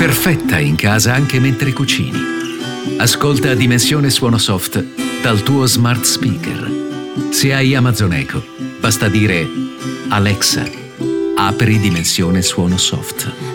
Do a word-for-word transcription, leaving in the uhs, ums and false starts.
perfetta in casa anche mentre cucini. Ascolta Dimensione Suono Soft dal tuo smart speaker. Se hai Amazon Echo, basta dire Alexa, apri Dimensione Suono Soft.